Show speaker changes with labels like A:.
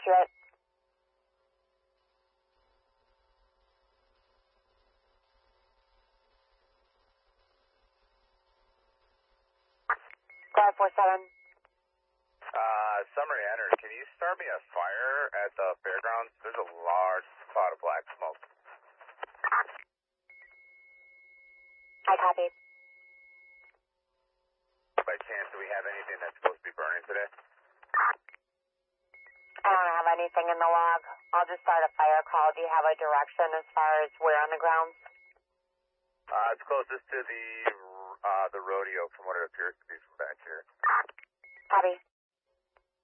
A: accurate. Guard 47.
B: Summary Henry, can you start me a fire at the fairgrounds? There's a large cloud of black smoke.
A: I copy.
B: By chance, do we have anything that's supposed to be burning today?
A: I don't have anything in the log. I'll just start a fire call. Do you have a direction as far as where on the grounds?
B: It's closest to the rodeo from what it appears to be from back here.
A: Copy.